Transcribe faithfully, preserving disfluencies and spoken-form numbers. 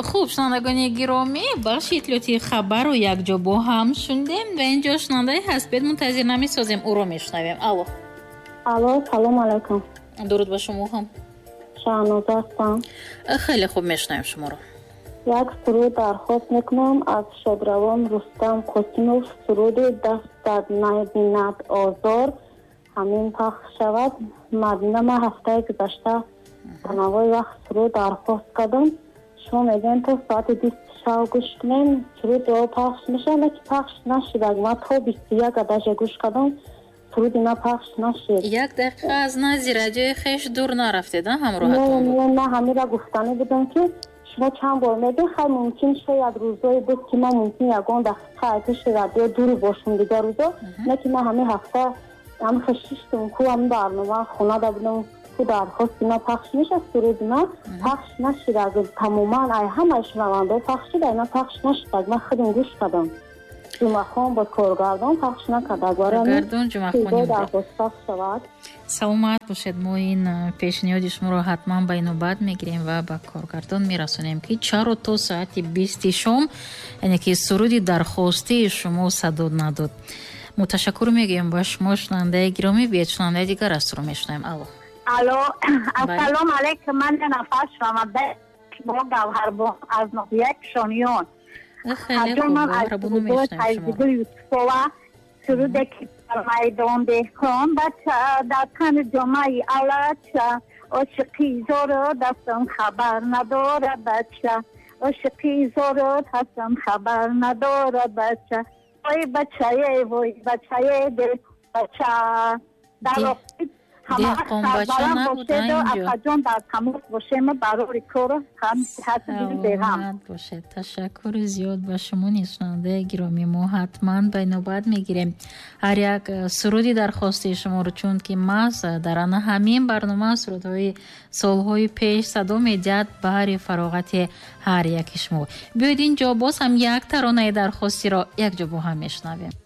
хуб, шунавандагони гиромӣ, бахши иттилоъоти хабару якҷо бо ҳам шундем ва инҷо шунавандаи ҳастбед мунтазир намесозем, ӯро мешунавем. Алло. Алло, салом алайкум. дуруд ба шумо ҳам. Шаҳноза ҳастам. Хеле хуб, мешунавем шуморо. Як суруд дархост мекунам аз шодравон Рустам Қосимов. Суруди даст зад набинад озор ҳамин пахш шавад. Мадина ма ҳафтаи гузашта ба навои вақт суруд дархост кардам. шумо мегӯем то соати бист шав гӯш кунем. Суруд ё пахш мешавад, лекин пахш нашид. Ма то бисту як адаҷа гӯш кардам, суруди на пахш нашид. Як дақиқа аз назди радиои хеш дур нарафтед, ҳамроҳатон буд? Не, не, ҳамира гуфтанӣ будам ки шумо чанд бор мегӯед, хай мумкин шояд рӯзое буд ки ман мумкин ягон дақиқа аз пеши радио дур бошам дигар рӯзо, не ки ман ҳамин ҳафта ҳамин хешиштум ку ҳамин барнома хонада будам ку дархости на пахш мешад, суруди на пахш нашид. Аз тамоман ай ҳамаи шунавандаҳо пахш шуда, ина пахш нашид. Ман худам гӯш кардам. ҷумъахон бо коргардон пахш накарда. Коргардон ҷумъахони дархост пахш шавад. саломат бошед. мо ин пешниҳоди шуморо ҳатман байнобад мегирем ва ба коргардон мерасонем ки чаро то соати бисти шом, яъне ки суруди дархостии шумо садо надод. муташаккур мегӯем ба шумо шунавандаи гиромӣ. биед шунавандаи дигар астро мешунавем. алло. алло, ассалому алайкум. ман нафас шунаванда мо гавҳарбон аз ноҳияи Кишониён. хеле хуб, гавҳарбону мешунавем шуморо. суруде ки дар майдон деҳқон дар тани ҷомаи алача ошиқи зоро дастам хабар надорад бача ошиқи зоро дастам хабар надорад бача вой бачае вой бачае де бача дар деҳқон бача набуд акаҷон дар тамос бошем барори кор саломат бошед. ташаккури зиёд ба шумо нишонандаи гиромӣ. мо ҳатман байнобад мегирем ҳар як суруди дархости шуморо, чун ки маҳз дар ана ҳамин барнома сурудҳои солҳои пеш садо медиҳад баҳри фароғати ҳар яки шумо. биёед ин ҷо боз ҳам як таронаи дархостиро якҷо бо ҳам мешунавем.